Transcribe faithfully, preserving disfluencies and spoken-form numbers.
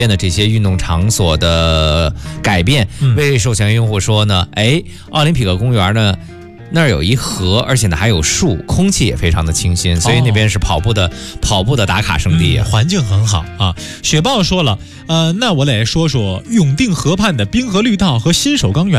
的这些运动场所的改变， 嗯、 为首选用户说呢，哎，奥林匹克公园呢。那儿有一河，而且呢还有树，空气也非常的清新，所以那边是跑步的、哦、跑步的打卡圣地、 嗯，环境很好啊。雪豹说了，呃，那我来说说永定河畔的滨河绿道和新首钢园。